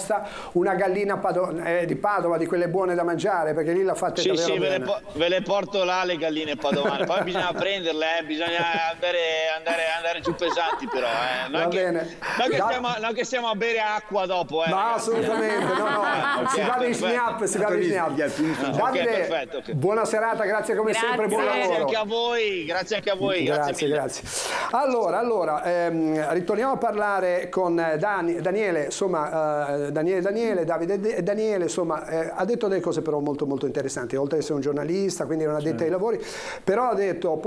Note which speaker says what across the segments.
Speaker 1: proposta una gallina di Padova, di quelle buone da mangiare, perché lì la fate davvero bene.
Speaker 2: Ve le porto là le galline padovane, poi bisogna prenderle, bisogna andare giù pesanti però.
Speaker 1: Va bene.
Speaker 2: Non che stiamo a bere acqua dopo.
Speaker 1: No, assolutamente, no. Si va dei snap, Davide,
Speaker 2: perfetto.
Speaker 1: buona serata, grazie come sempre, buon lavoro.
Speaker 2: Grazie anche a voi.
Speaker 1: Grazie. Allora, ritorniamo a parlare con Daniele, insomma, Davide Daniele, insomma, ha detto delle cose però molto molto interessanti, oltre ad essere un giornalista, quindi non addetto ai lavori, però ha detto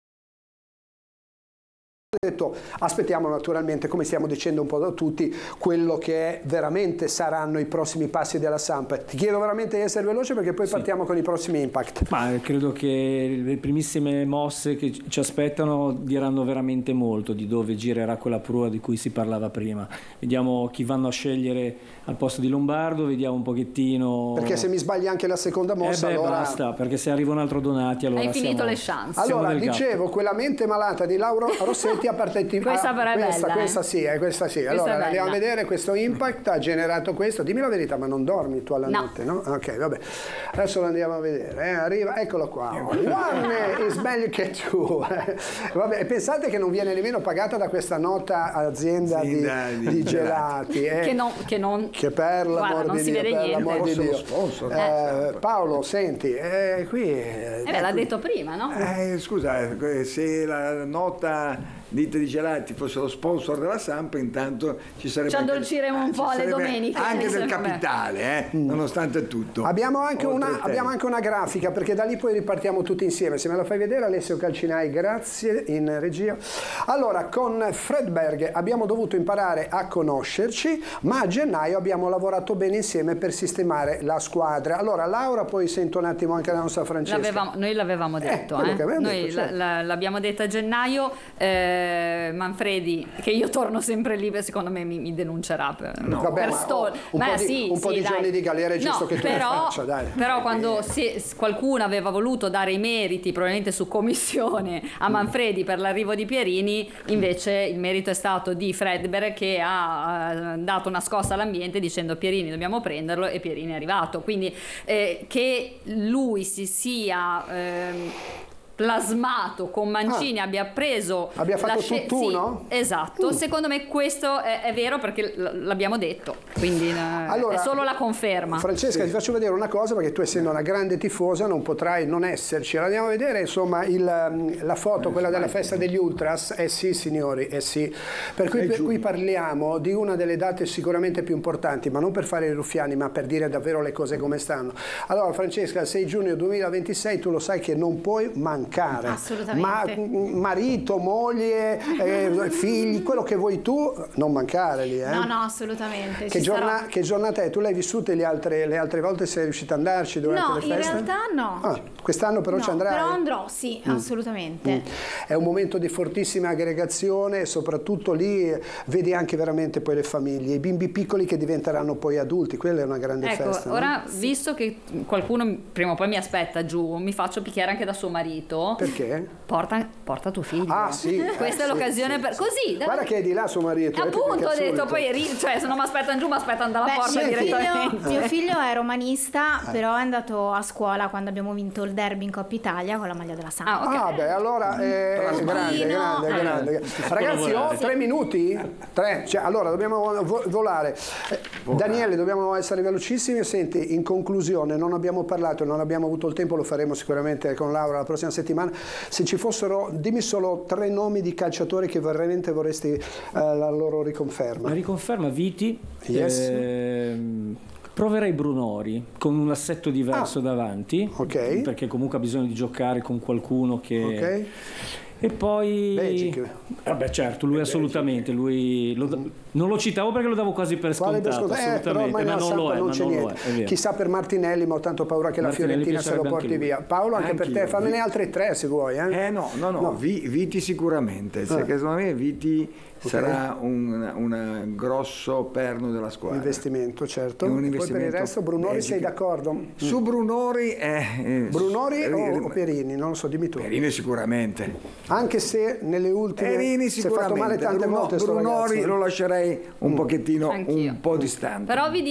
Speaker 1: aspettiamo naturalmente, come stiamo dicendo un po' da tutti, quello che veramente saranno i prossimi passi della Samp. Ti chiedo veramente di essere veloce perché poi partiamo con i prossimi impact.
Speaker 3: Ma credo che le primissime mosse che ci aspettano diranno veramente molto di dove girerà quella prua di cui si parlava prima. Vediamo chi vanno a scegliere al posto di Lombardo, vediamo un pochettino,
Speaker 1: perché se mi sbagli anche la seconda mossa allora
Speaker 3: basta, perché se arriva un altro Donati allora
Speaker 4: hai finito le chance.
Speaker 1: Allora dicevo, quella mente malata di Lauro Rossetti questa sì. Allora andiamo a vedere, questo impact ha generato questo. Dimmi la verità, ma non dormi tu alla notte, no? Ok, vabbè. Adesso lo andiamo a vedere. Arriva, eccolo qua. One is meglio che tu. Vabbè, pensate che non viene nemmeno pagata da questa nota azienda di gelati. Che per l'amor di Dio. Paolo, senti, qui
Speaker 4: l'ha detto prima, no?
Speaker 5: Scusa, se la nota ditte di gelati fosse lo sponsor della Samp, intanto ci
Speaker 4: addolciremo un po' le domeniche
Speaker 5: anche del capitale, nonostante tutto.
Speaker 1: Abbiamo anche una grafica, perché da lì poi ripartiamo tutti insieme. Se me la fai vedere, Alessio Calcinai, grazie, in regia. Allora, con Fredberg abbiamo dovuto imparare a conoscerci, ma a gennaio abbiamo lavorato bene insieme per sistemare la squadra. Allora Laura, poi sento un attimo anche la nostra Francesca.
Speaker 4: Noi l'avevamo detto, noi l'abbiamo detto a gennaio. Manfredi, che io torno sempre lì, secondo me mi denuncerà per
Speaker 1: un po' di giorni di galera è giusto che tu le faccia, dai.
Speaker 4: Però quando qualcuno aveva voluto dare i meriti, probabilmente su commissione, a Manfredi per l'arrivo di Pierini, invece il merito è stato di Fredberg, che ha dato una scossa all'ambiente dicendo Pierini dobbiamo prenderlo, e Pierini è arrivato. Quindi che lui si sia plasmato con Mancini, abbia
Speaker 1: fatto tutt'uno?
Speaker 4: Sì, esatto. Secondo me questo è vero, perché l'abbiamo detto, quindi è solo la conferma.
Speaker 1: Francesca, ti faccio vedere una cosa, perché tu, essendo una grande tifosa, non potrai non esserci. Andiamo a vedere, insomma, la foto, quella della festa degli Ultras. Sì, signori, sì. Per cui parliamo di una delle date sicuramente più importanti, ma non per fare i ruffiani, ma per dire davvero le cose come stanno. Allora, Francesca, il 6 giugno 2026 tu lo sai che non puoi mancare.
Speaker 6: Assolutamente.
Speaker 1: Marito, moglie, figli, quello che vuoi tu, non mancare lì.
Speaker 6: No, assolutamente.
Speaker 1: Che giornata è? Tu l'hai vissute le altre volte? Sei riuscita ad andarci durante le feste?
Speaker 6: No, in realtà no.
Speaker 1: Quest'anno però ci andrai?
Speaker 6: Però andrò, sì, assolutamente.
Speaker 1: È un momento di fortissima aggregazione, e soprattutto lì vedi anche veramente poi le famiglie, i bimbi piccoli che diventeranno poi adulti. Quella è una grande festa.
Speaker 4: Ora, visto che qualcuno prima o poi mi aspetta giù, mi faccio picchiare anche da suo marito.
Speaker 1: Perché?
Speaker 4: Porta tuo figlio.
Speaker 1: Sì.
Speaker 4: Questa è l'occasione per così.
Speaker 1: Guarda che è di là suo marito.
Speaker 4: Appunto, ho detto, poi se non mi aspettano giù, mi aspettano dalla porta direttamente.
Speaker 6: Mio figlio è romanista, però è andato a scuola quando abbiamo vinto il derby in Coppa Italia con la maglia della Samp.
Speaker 1: Allora grande. Ragazzi, ho 3 minuti? 3? Allora, dobbiamo volare. Daniele, dobbiamo essere velocissimi. Senti, in conclusione, non abbiamo parlato, non abbiamo avuto il tempo, lo faremo sicuramente con Laura la prossima settimana. Se ci fossero, dimmi solo 3 nomi di calciatori che veramente vorresti la loro riconferma.
Speaker 3: La riconferma, Viti.
Speaker 1: Yes.
Speaker 3: Proverei Brunori con un assetto diverso davanti, perché comunque ha bisogno di giocare con qualcuno che... E poi
Speaker 1: Belgic.
Speaker 3: Certo, lui assolutamente, non lo citavo perché lo davo quasi per scontato, assolutamente, ma non lo è.
Speaker 1: Chissà per Martinelli, ma ho tanto paura che la Fiorentina se lo porti via. Paolo, anche per te, fammene altre 3 se vuoi.
Speaker 5: No. Viti sicuramente, secondo me Viti sarà un grosso perno della squadra.
Speaker 1: Investimento, certo. Poi per il resto Brunori sei d'accordo?
Speaker 5: Su Brunori
Speaker 1: Brunori o Pierini? Non lo so, dimmi tu.
Speaker 5: Pierini sicuramente.
Speaker 1: Anche se nelle ultime si è fatto male tante volte.
Speaker 5: Brunori lo lascerei un pochettino un po' distante.
Speaker 4: Però vi